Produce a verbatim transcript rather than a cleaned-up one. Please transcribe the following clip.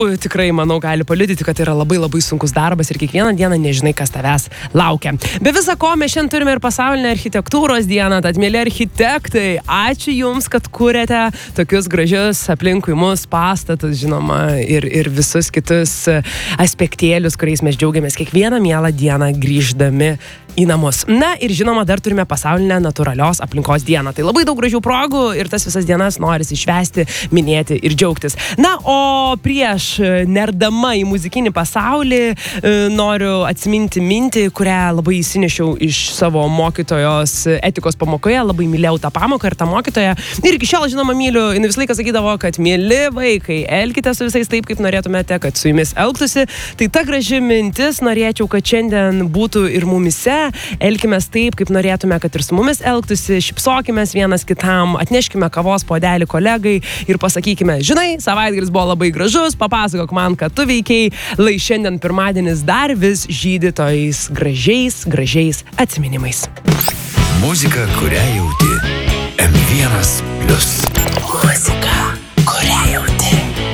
tikrai, manau, gali paliudyti, kad yra labai labai sunkus darbas ir kiekvieną dieną nežinai, kas tavęs laukia. Be visa ko, mes šiandien turime ir pasaulinę architektūros dieną, tad mėly architektai, ačiū Jums, kad kuriate tokius gražius aplinkui mus pastatus, žinoma, ir, ir visus kitus aspektėlius, kuriais mes džiaugiamės kiekvieną mielą dieną grįždami į namus. Na ir žinoma, dar turime pasaulinę natūralios aplinkos dieną. Tai labai daug gražių progų ir tas visas dienas norisi švęsti, minėti ir džiaugtis. Na, o prieš nerdama į muzikinį pasaulį noriu atsiminti mintį, kurią labai įsinešiau iš savo mokytojos etikos pamokoje. Labai mylėjau tą pamoką ir tą mokytoją. Ir iki šiol, žinoma, myliu. Jis visą laiką sakydavo, kad mieli vaikai, elkite su visais taip, kaip norėtumėte, kad su jumis elgtųsi. Tai ta graži mintis norėčiau, kad šiandien būtų ir mumise. Elkimės taip, kaip norėtume, kad ir su mumis elgtųsi, šipsokimės vienas kitam, atneškime kavos puodelį kolegai ir pasakykime, žinai, savaitgalis buvo labai gražus, papasakok man, kad tu veikiai, lai šiandien pirmadienis dar vis žydi tojais gražiais, gražiais atsiminimais. Muzika, kurią jauti. M vienas plius.